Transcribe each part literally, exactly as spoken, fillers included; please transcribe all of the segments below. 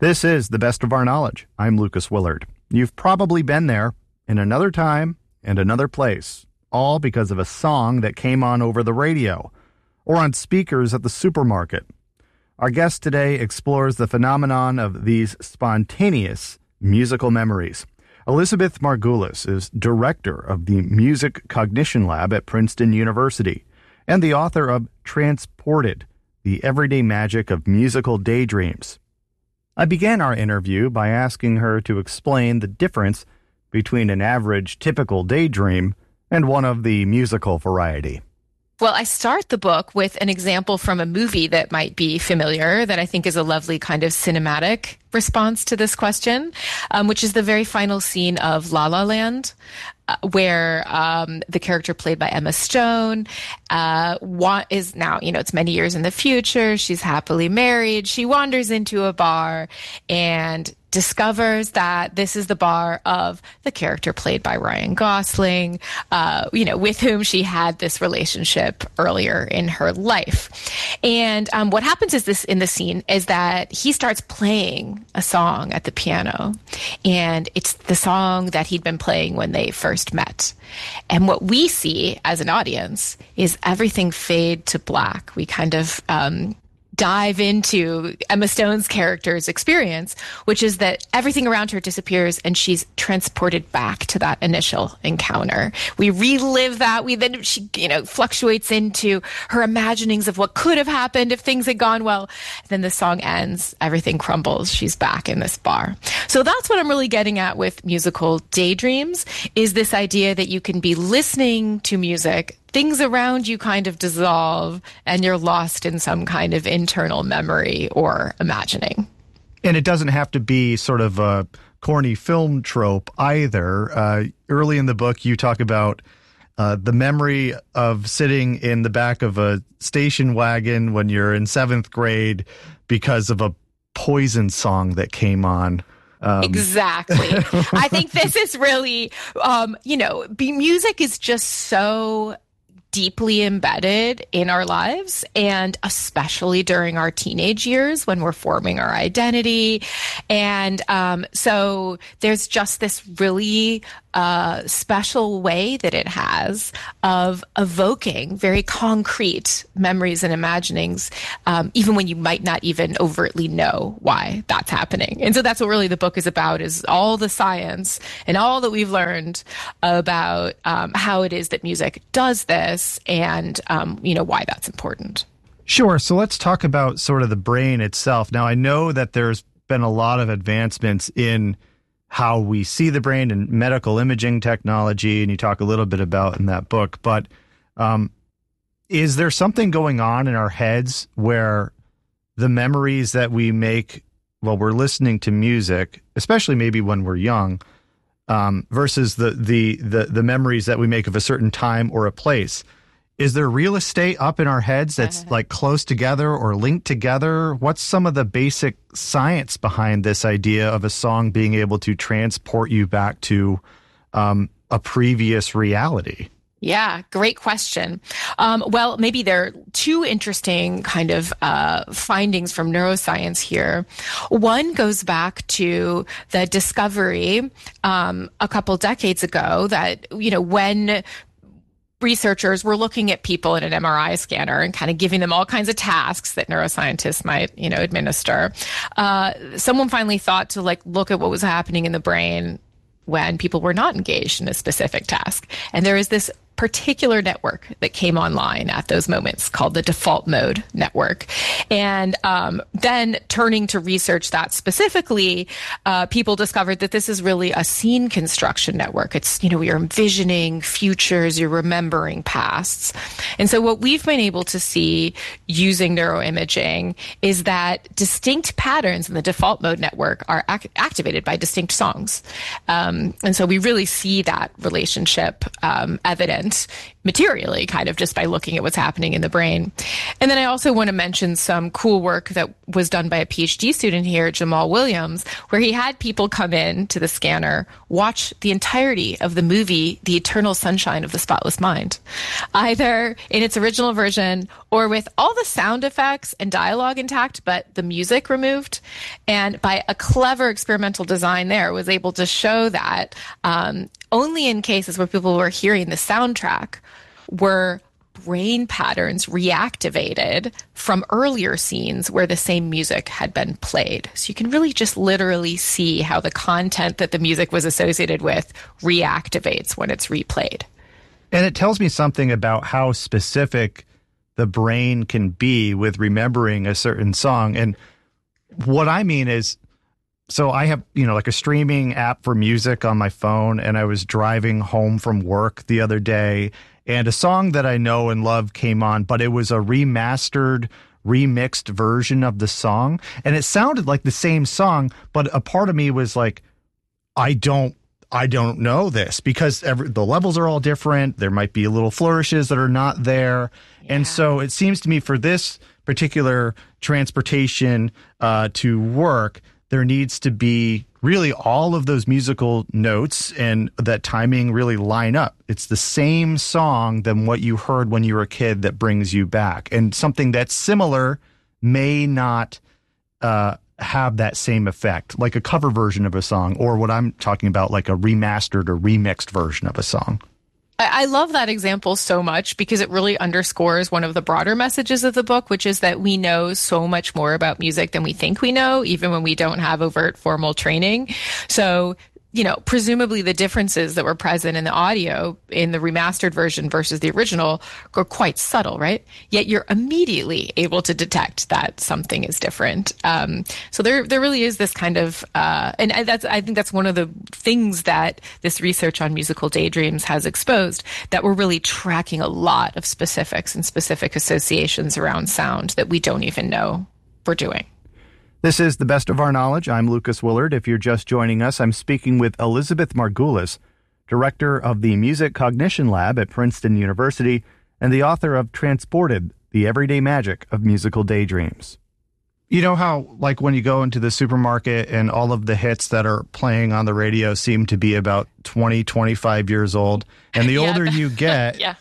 This is The Best of Our Knowledge. I'm Lucas Willard. You've probably been there in another time and another place, all because of a song that came on over the radio or on speakers at the supermarket. Our guest today explores the phenomenon of these spontaneous musical memories. Elizabeth Margulis is director of the Music Cognition Lab at Princeton University and the author of Transported, The Everyday Magic of Musical Daydreams. I began our interview by asking her to explain the difference between an average typical daydream and one of the musical variety. Well, I start the book with an example from a movie that might be familiar, that I think is a lovely kind of cinematic response to this question, um, which is the very final scene of La La Land, uh, where um, the character played by Emma Stone uh, wa- is now, you know, it's many years in the future. She's happily married. She wanders into a bar and discovers that this is the bar of the character played by Ryan Gosling, uh, you know, with whom she had this relationship earlier in her life. And um, what happens is this in the scene is that he starts playing a song at the piano, and it's the song that he'd been playing when they first met. And what we see as an audience is everything fade to black. We kind of um, dive into Emma Stone's character's experience, which is that everything around her disappears and she's transported back to that initial encounter. We relive that. We then, she, you know, fluctuates into her imaginings of what could have happened if things had gone well. Then the song ends, everything crumbles. She's back in this bar. So that's what I'm really getting at with musical daydreams, is this idea that you can be listening to music, things around you kind of dissolve, and you're lost in some kind of internal memory or imagining. And it doesn't have to be sort of a corny film trope either. Uh, early in the book, you talk about uh, the memory of sitting in the back of a station wagon when you're in seventh grade because of a Poison song that came on. Um. Exactly. I think this is really, um, you know, be, music is just so deeply embedded in our lives, and especially during our teenage years when we're forming our identity. And um, so there's just this really uh, special way that it has of evoking very concrete memories and imaginings, um, even when you might not even overtly know why that's happening. And so that's what really the book is about, is all the science and all that we've learned about um, how it is that music does this, and um, you know, why that's important. Sure. So let's talk about sort of the brain itself. Now, I know that there's been a lot of advancements in how we see the brain and medical imaging technology, and you talk a little bit about in that book. But um, is there something going on in our heads where the memories that we make while we're listening to music, especially maybe when we're young, um, versus the, the the the memories that we make of a certain time or a place, is there real estate up in our heads that's like close together or linked together? What's some of the basic science behind this idea of a song being able to transport you back to um, a previous reality? Yeah, great question. Um, well, maybe there are two interesting kind of uh, findings from neuroscience here. One goes back to the discovery um, a couple decades ago that, you know, when researchers were looking at people in an M R I scanner and kind of giving them all kinds of tasks that neuroscientists might, you know, administer. Uh, someone finally thought to like look at what was happening in the brain when people were not engaged in a specific task. And there is this particular network that came online at those moments called the default mode network. And um, then turning to research that specifically, uh, people discovered that this is really a scene construction network. It's, you know, you're envisioning futures, you're remembering pasts. And so what we've been able to see using neuroimaging is that distinct patterns in the default mode network are ac- activated by distinct songs. Um, and so we really see that relationship um, evident content materially, kind of just by looking at what's happening in the brain. And then I also want to mention some cool work that was done by a PhD student here, Jamal Williams, where he had people come in to the scanner, watch the entirety of the movie, The Eternal Sunshine of the Spotless Mind, either in its original version or with all the sound effects and dialogue intact, but the music removed. And by a clever experimental design there, was able to show that um, only in cases where people were hearing the soundtrack were brain patterns reactivated from earlier scenes where the same music had been played. So you can really just literally see how the content that the music was associated with reactivates when it's replayed. And it tells me something about how specific the brain can be with remembering a certain song. And what I mean is, so I have, you know, like a streaming app for music on my phone, and I was driving home from work the other day, and a song that I know and love came on, but it was a remastered, remixed version of the song. And it sounded like the same song, but a part of me was like, I don't, I don't know this, because every, the levels are all different. There might be little flourishes that are not there. Yeah. And so it seems to me for this particular transportation uh, to work, there needs to be really all of those musical notes and that timing really line up. It's the same song than what you heard when you were a kid that brings you back. And something that's similar may not uh, have that same effect, like a cover version of a song, or what I'm talking about, like a remastered or remixed version of a song. I love that example so much because it really underscores one of the broader messages of the book, which is that we know so much more about music than we think we know, even when we don't have overt formal training. So, you know, presumably the differences that were present in the audio in the remastered version versus the original are quite subtle, right? Yet you're immediately able to detect that something is different. Um, so there, there really is this kind of, uh, and that's, I think that's one of the things that this research on musical daydreams has exposed, that we're really tracking a lot of specifics and specific associations around sound that we don't even know we're doing. This is The Best of Our Knowledge. I'm Lucas Willard. If you're just joining us, I'm speaking with Elizabeth Margulis, director of the Music Cognition Lab at Princeton University and the author of Transported, The Everyday Magic of Musical Daydreams. You know how, like, when you go into the supermarket and all of the hits that are playing on the radio seem to be about twenty, twenty-five years old, and the yeah, older you get... yeah.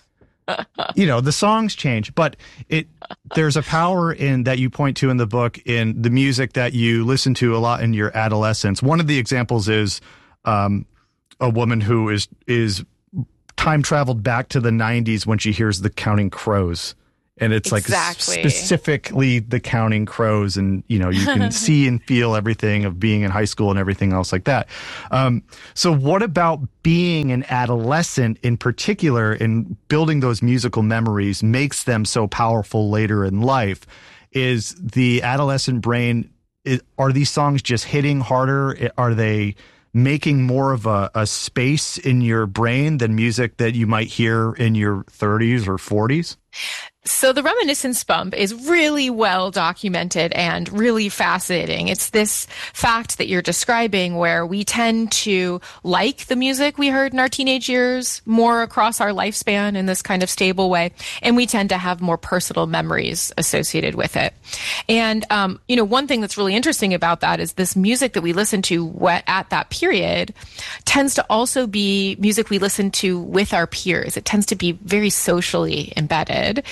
you know, the songs change, but it there's a power in that you point to in the book in the music that you listen to a lot in your adolescence. One of the examples is um, a woman who is is time traveled back to the nineties when she hears the Counting Crows. And it's exactly. like specifically the Counting Crows, and, you know, you can see and feel everything of being in high school and everything else like that. Um, so what about being an adolescent in particular and building those musical memories makes them so powerful later in life? Is the adolescent brain, is, are these songs just hitting harder? Are they making more of a, a space in your brain than music that you might hear in your thirties or forties? So the reminiscence bump is really well documented and really fascinating. It's this fact that you're describing where we tend to like the music we heard in our teenage years more across our lifespan in this kind of stable way, and we tend to have more personal memories associated with it. And, um, you know, one thing that's really interesting about that is this music that we listen to at that period tends to also be music we listen to with our peers. It tends to be very socially embedded.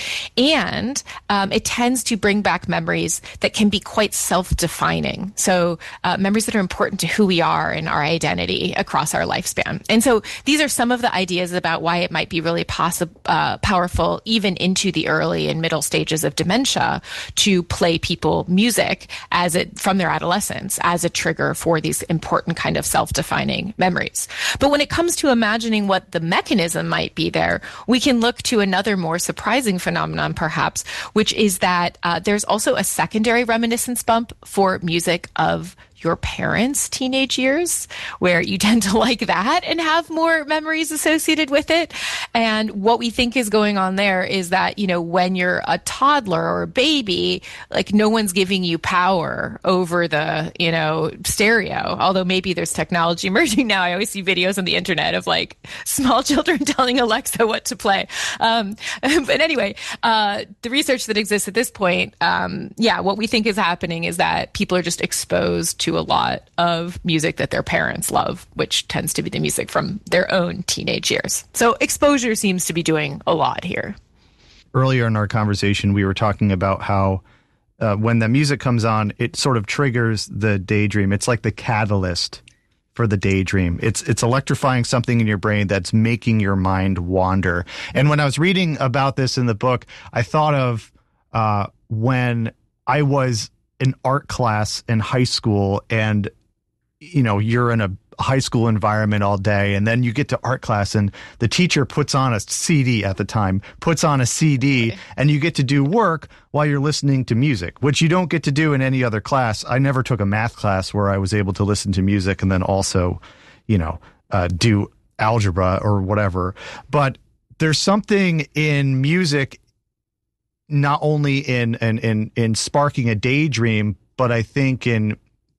And um, it tends to bring back memories that can be quite self-defining. So uh, memories that are important to who we are and our identity across our lifespan. And so these are some of the ideas about why it might be really possi- uh, powerful even into the early and middle stages of dementia to play people music as it from their adolescence as a trigger for these important kind of self-defining memories. But when it comes to imagining what the mechanism might be there, we can look to another more surprising phenomenon, perhaps, which is that uh, there's also a secondary reminiscence bump for music of your parents' teenage years, where you tend to like that and have more memories associated with it. And what we think is going on there is that, you know, when you're a toddler or a baby, like no one's giving you power over the, you know, stereo. Although maybe there's technology emerging now. I always see videos on the internet of like small children telling Alexa what to play. Um, but anyway, uh, the research that exists at this point, um, yeah, what we think is happening is that people are just exposed to a lot of music that their parents love, which tends to be the music from their own teenage years. So exposure seems to be doing a lot here. Earlier in our conversation, we were talking about how uh, when the music comes on, it sort of triggers the daydream. It's like the catalyst for the daydream. It's it's electrifying something in your brain that's making your mind wander. And when I was reading about this in the book, I thought of uh, when I was in art class in high school, and you know, you're in a high school environment all day, and then you get to art class and the teacher puts on a C D at the time, puts on a C D, okay. And you get to do work while you're listening to music, which you don't get to do in any other class. I never took a math class where I was able to listen to music and then also, you know, uh, do algebra or whatever. But there's something in music, not only in, in, in, in sparking a daydream, but I think in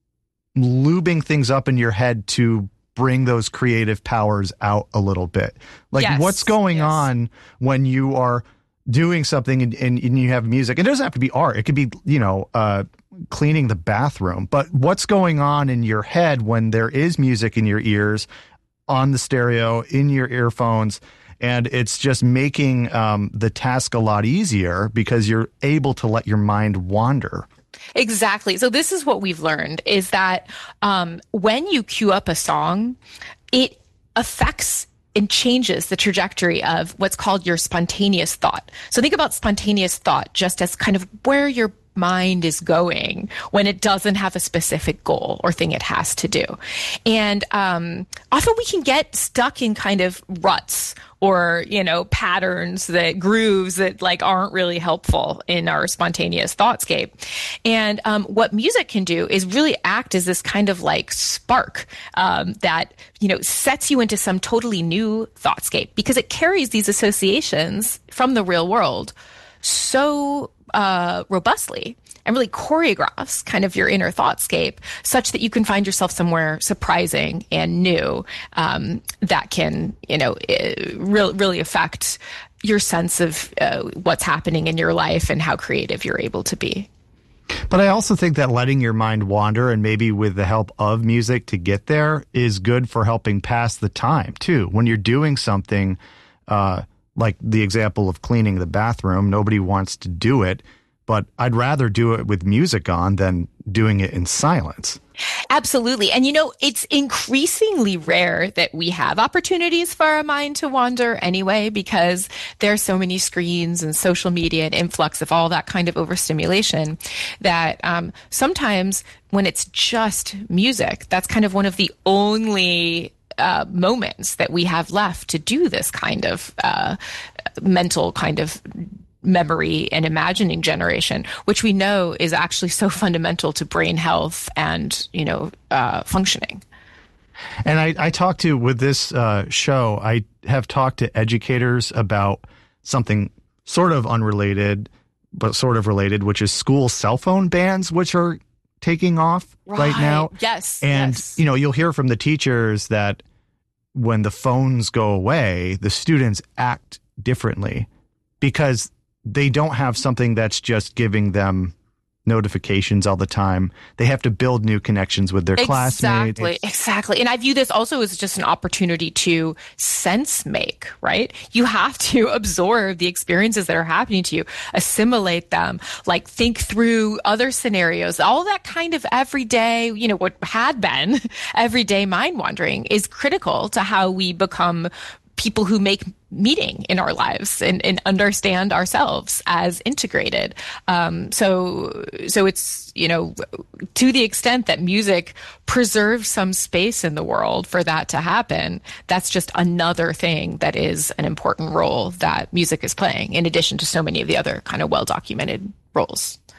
lubing things up in your head to bring those creative powers out a little bit. Like yes, what's going yes. on when you are doing something and, and, and you have music? It doesn't have to be art. It could be, you know, uh, cleaning the bathroom. But what's going on in your head when there is music in your ears, on the stereo, in your earphones, and it's just making um, the task a lot easier because you're able to let your mind wander. Exactly. So this is what we've learned is that um, when you cue up a song, it affects and changes the trajectory of what's called your spontaneous thought. So think about spontaneous thought just as kind of where your mind is going when it doesn't have a specific goal or thing it has to do. And um, often we can get stuck in kind of ruts or, you know, patterns, that grooves that like aren't really helpful in our spontaneous thoughtscape. And um, what music can do is really act as this kind of like spark um, that, you know, sets you into some totally new thoughtscape because it carries these associations from the real world so uh, robustly and really choreographs kind of your inner thoughtscape such that you can find yourself somewhere surprising and new um, that can, you know, really, really affect your sense of uh, what's happening in your life and how creative you're able to be. But I also think that letting your mind wander and maybe with the help of music to get there is good for helping pass the time too. When you're doing something, uh, like the example of cleaning the bathroom, nobody wants to do it, but I'd rather do it with music on than doing it in silence. Absolutely. And, you know, it's increasingly rare that we have opportunities for our mind to wander anyway, because there are so many screens and social media and influx of all that kind of overstimulation that um, sometimes when it's just music, that's kind of one of the only uh, moments that we have left to do this kind of uh, mental kind of memory and imagining generation, which we know is actually so fundamental to brain health and, you know, uh, functioning. And I, I talked to, with this uh, show, I have talked to educators about something sort of unrelated, but sort of related, which is school cell phone bans, which are taking off right, right now. Yes. And, yes. you know, you'll hear from the teachers that when the phones go away, the students act differently because they don't have something that's just giving them notifications all the time. They have to build new connections with their exactly, classmates. Exactly, exactly. And I view this also as just an opportunity to sense make, right? You have to absorb the experiences that are happening to you, assimilate them, like think through other scenarios. All that kind of everyday, you know, what had been everyday mind wandering is critical to how we become people who make meaning in our lives and, and understand ourselves as integrated. Um, so, so it's, you know, to the extent that music preserves some space in the world for that to happen, that's just another thing that is an important role that music is playing in addition to so many of the other kind of well-documented roles.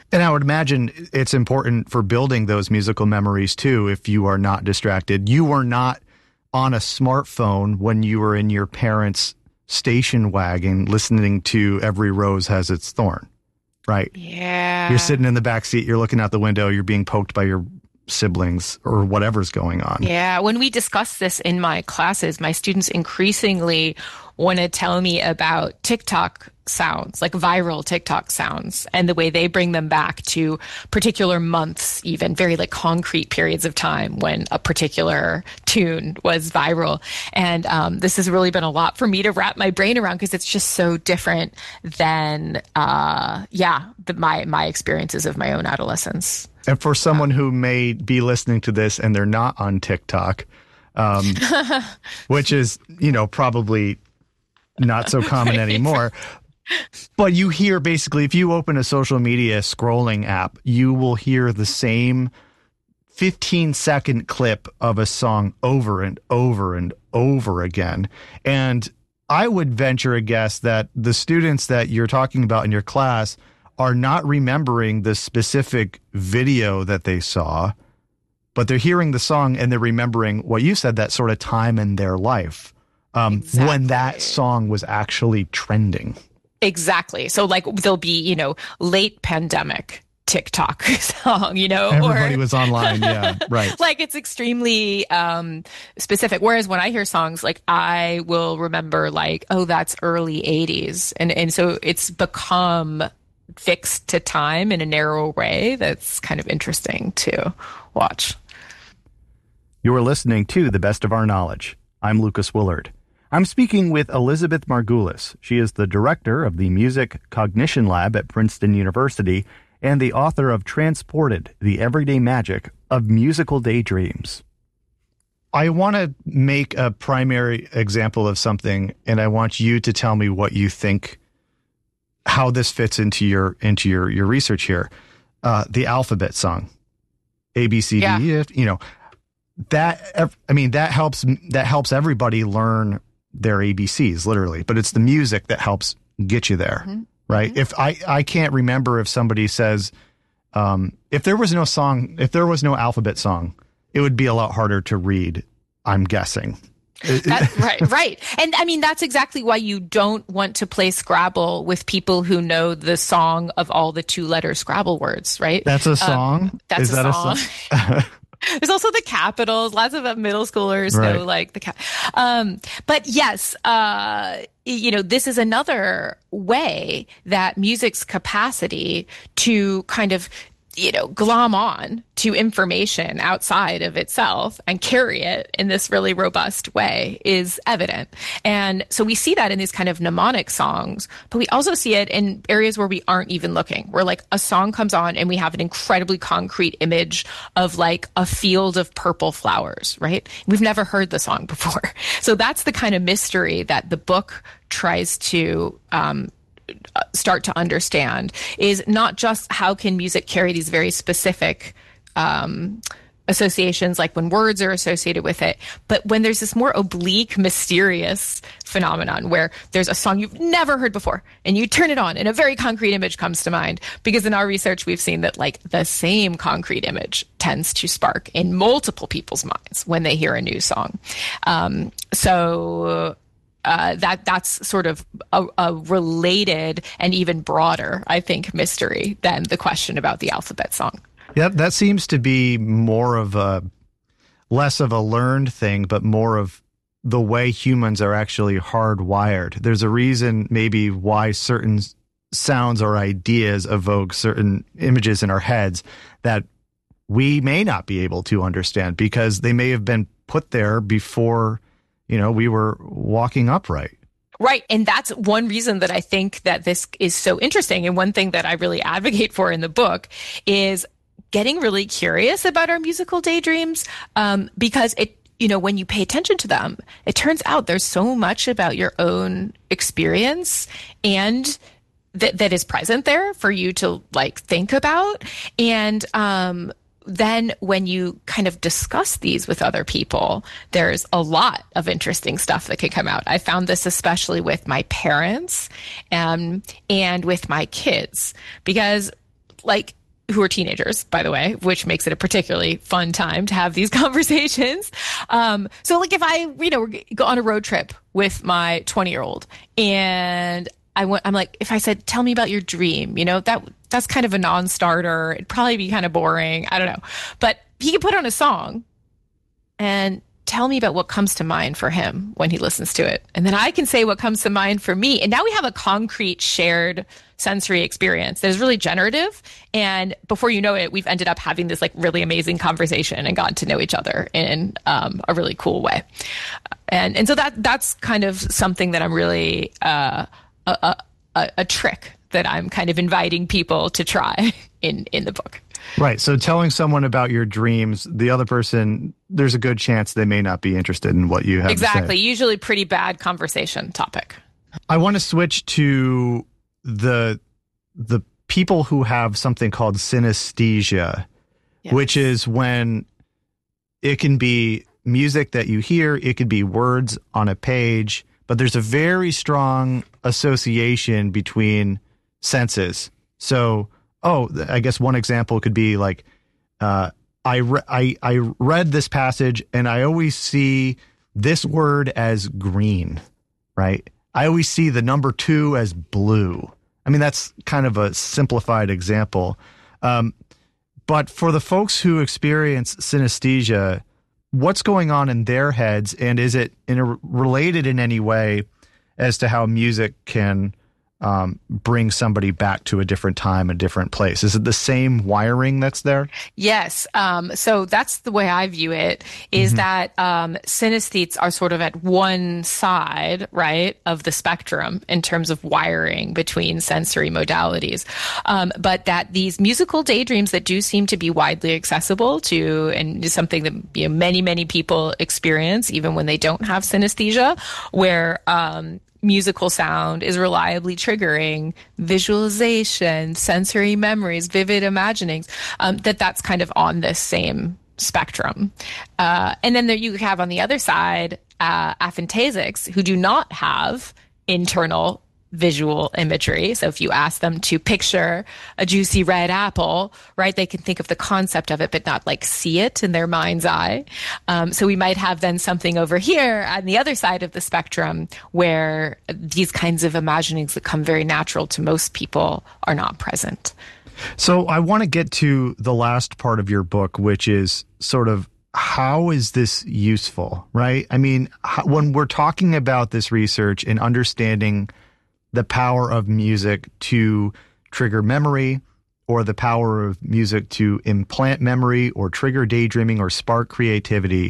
And I would imagine it's important for building those musical memories too, if you are not distracted. You were not on a smartphone when you were in your parents' station wagon listening to Every Rose Has Its Thorn, right? Yeah. You're sitting in the back seat, you're looking out the window, you're being poked by your siblings or whatever's going on. Yeah. When we discuss this in my classes, my students increasingly want to tell me about TikTok sounds, like viral TikTok sounds, and the way they bring them back to particular months, even very like concrete periods of time when a particular tune was viral. And um, this has really been a lot for me to wrap my brain around because it's just so different than, uh, yeah, the, my my experiences of my own adolescence. And for someone who may be listening to this and they're not on TikTok, um, which is, you know, probably not so common right. anymore. But you hear basically, if you open a social media scrolling app, you will hear the same fifteen second clip of a song over and over and over again. And I would venture a guess that the students that you're talking about in your class are not remembering the specific video that they saw, but they're hearing the song and they're remembering what you said, that sort of time in their life. Um, exactly. When that song was actually trending. Exactly. So like there'll be, you know, late pandemic TikTok song, you know, everybody or, was online. Yeah. Right. Like it's extremely um, specific. Whereas when I hear songs, like I will remember like, oh, that's early eighties. And, and so it's become fixed to time in a narrow way. That's kind of interesting to watch. You are listening to The Best of Our Knowledge. I'm Lucas Willard. I'm speaking with Elizabeth Margulis. She is the director of the Music Cognition Lab at Princeton University and the author of Transported, The Everyday Magic of Musical Daydreams. I want to make a primary example of something, and I want you to tell me what you think, how this fits into your into your, your research here. Uh, the alphabet song, A, B, C, D, yeah. E, you know, that, I mean, that helps, that helps everybody learn their A B Cs, literally, but it's the music that helps get you there, mm-hmm. right? Mm-hmm. If I, I can't remember if somebody says, um, if there was no song, if there was no alphabet song, it would be a lot harder to read, I'm guessing. That, right, right. And I mean, that's exactly why you don't want to play Scrabble with people who know the song of all the two-letter Scrabble words, right? That's a song? Um, that's Is a that song. a song? There's also the capitals. Lots of middle schoolers right. know like the cap. Um, but yes, uh, you know, this is another way that music's capacity to kind of, you know, glom on to information outside of itself and carry it in this really robust way is evident. And so we see that in these kind of mnemonic songs, but we also see it in areas where we aren't even looking, where like a song comes on and we have an incredibly concrete image of like a field of purple flowers, right? We've never heard the song before. So that's the kind of mystery that the book tries to, um, start to understand, is not just how can music carry these very specific um, associations, like when words are associated with it, but when there's this more oblique, mysterious phenomenon where there's a song you've never heard before and you turn it on and a very concrete image comes to mind. Because in our research, we've seen that like the same concrete image tends to spark in multiple people's minds when they hear a new song. Um, so... Uh, that that's sort of a, a related and even broader, I think, mystery than the question about the alphabet song. Yeah, that seems to be more of a, less of a learned thing, but more of the way humans are actually hardwired. There's a reason maybe why certain sounds or ideas evoke certain images in our heads that we may not be able to understand because they may have been put there before, you know, we were walking upright. Right. And that's one reason that I think that this is so interesting. And one thing that I really advocate for in the book is getting really curious about our musical daydreams, um, because it, you know, when you pay attention to them, it turns out there's so much about your own experience and that that is present there for you to like think about. And, um, then when you kind of discuss these with other people, there's a lot of interesting stuff that can come out. I found this especially with my parents um, and with my kids, because like, who are teenagers, by the way, which makes it a particularly fun time to have these conversations. Um, so like if I, you know, go on a road trip with my twenty year old and I went, I'm like, if I said, tell me about your dream, you know, that that's kind of a non-starter. It'd probably be kind of boring. I don't know. But he could put on a song and tell me about what comes to mind for him when he listens to it. And then I can say what comes to mind for me. And now we have a concrete shared sensory experience that is really generative. And before you know it, we've ended up having this like really amazing conversation and gotten to know each other in um, a really cool way. And and so that that's kind of something that I'm really uh, a, a, a trick that I'm kind of inviting people to try in, in the book. Right. So telling someone about your dreams, the other person, there's a good chance they may not be interested in what you have exactly. to say. Usually pretty bad conversation topic. I want to switch to the the people who have something called synesthesia, yes. which is when it can be music that you hear, it could be words on a page, but there's a very strong association between senses. So Oh, I guess one example could be like, uh, I, re- I I read this passage and I always see this word as green, right? I always see the number two as blue. I mean, that's kind of a simplified example. Um, but for the folks who experience synesthesia, what's going on in their heads, and is it in a, related in any way as to how music can Um, bring somebody back to a different time, a different place? Is it the same wiring that's there? Yes. Um, so that's the way I view it, is mm-hmm. that um, synesthetes are sort of at one side, right, of the spectrum in terms of wiring between sensory modalities. Um, but that these musical daydreams that do seem to be widely accessible to, and is something that, you know, many, many people experience even when they don't have synesthesia, where um, musical sound is reliably triggering visualization, sensory memories, vivid imaginings, um, that that's kind of on this same spectrum. Uh, and then there you have on the other side, uh, aphantasics who do not have internal visual imagery. So if you ask them to picture a juicy red apple, right, they can think of the concept of it, but not like see it in their mind's eye. Um, so we might have then something over here on the other side of the spectrum where these kinds of imaginings that come very natural to most people are not present. So I want to get to the last part of your book, which is sort of, how is this useful, right? I mean, how, when we're talking about this research and understanding the power of music to trigger memory, or the power of music to implant memory or trigger daydreaming or spark creativity,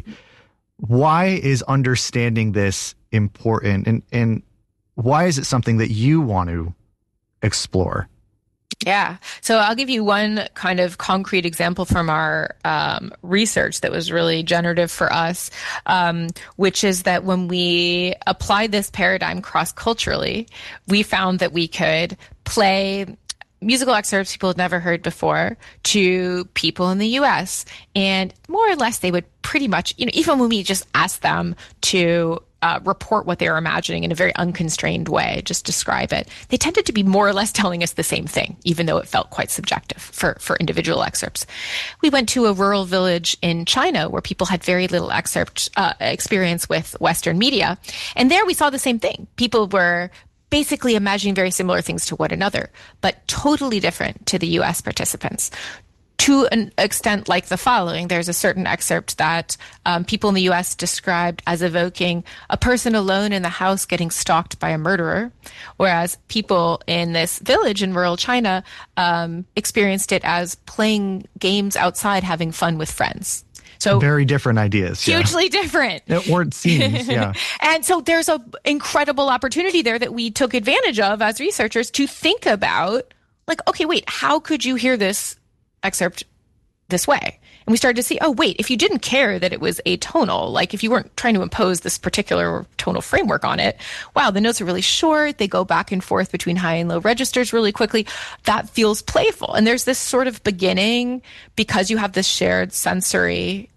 why is understanding this important? And, and why is it something that you want to explore? Yeah. So I'll give you one kind of concrete example from our um, research that was really generative for us, um, which is that when we applied this paradigm cross-culturally, we found that we could play musical excerpts people had never heard before to people in the U S. And more or less, they would pretty much, you know, even when we just asked them to Uh, report what they were imagining in a very unconstrained way, just describe it, they tended to be more or less telling us the same thing, even though it felt quite subjective for, for individual excerpts. We went to a rural village in China where people had very little excerpt uh, experience with Western media. And there we saw the same thing. People were basically imagining very similar things to one another, but totally different to the U S participants. To an extent like the following, there's a certain excerpt that um, people in the U S described as evoking a person alone in the house getting stalked by a murderer, whereas people in this village in rural China um, experienced it as playing games outside, having fun with friends. So very different ideas. Hugely yeah. different. Or it seems, yeah. And so there's an incredible opportunity there that we took advantage of as researchers to think about, like, okay, wait, how could you hear this excerpt this way? And we started to see, oh, wait, if you didn't care that it was atonal, like if you weren't trying to impose this particular tonal framework on it, wow, the notes are really short. They go back and forth between high and low registers really quickly. That feels playful. And there's this sort of beginning, because you have this shared sensory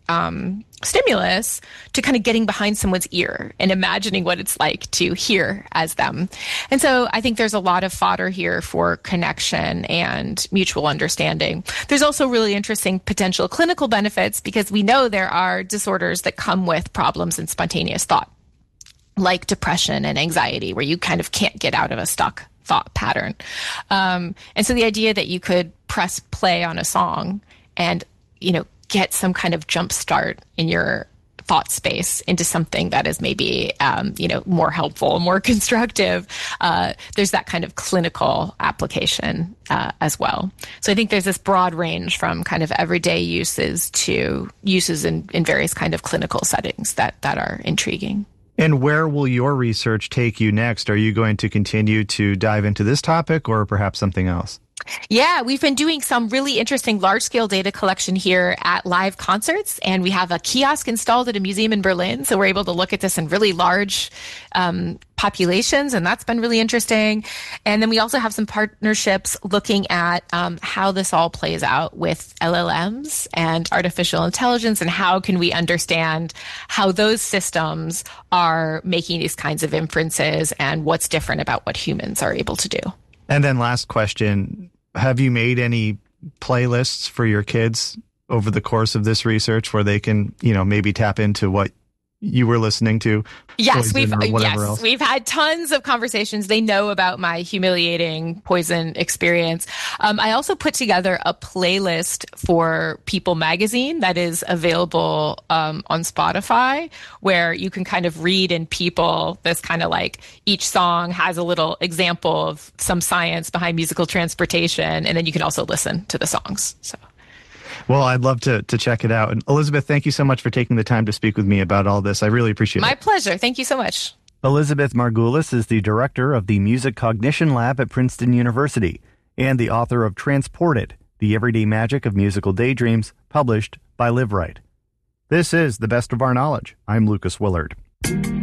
um, stimulus to kind of getting behind someone's ear and imagining what it's like to hear as them. And so I think there's a lot of fodder here for connection and mutual understanding. There's also really interesting potential clinical benefits because we know there are disorders that come with problems in spontaneous thought, like depression and anxiety, where you kind of can't get out of a stuck thought pattern. Um, and so the idea that you could press play on a song and, you know, get some kind of jump start in your thought space into something that is maybe, um, you know, more helpful, more constructive. Uh, there's that kind of clinical application uh, as well. So I think there's this broad range from kind of everyday uses to uses in, in various kind of clinical settings that, that are intriguing. And where will your research take you next? Are you going to continue to dive into this topic or perhaps something else? Yeah, we've been doing some really interesting large-scale data collection here at live concerts, and we have a kiosk installed at a museum in Berlin, so we're able to look at this in really large um, populations, and that's been really interesting. And then we also have some partnerships looking at um, how this all plays out with L L Ms and artificial intelligence, and how can we understand how those systems are making these kinds of inferences and what's different about what humans are able to do. And then last question, have you made any playlists for your kids over the course of this research where they can, you know, maybe tap into what you were listening to? Yes, we've yes, else? we've had tons of conversations. They know about my humiliating poison experience. Um, I also put together a playlist for People magazine that is available um, on Spotify, where you can kind of read in People this kind of like each song has a little example of some science behind musical transportation, and then you can also listen to the songs. So. Well, I'd love to to check it out. And Elizabeth, thank you so much for taking the time to speak with me about all this. I really appreciate My it. My pleasure. Thank you so much. Elizabeth Margulis is the director of the Music Cognition Lab at Princeton University and the author of Transported, The Everyday Magic of Musical Daydreams, published by LiveRight. This is The Best of Our Knowledge. I'm Lucas Willard.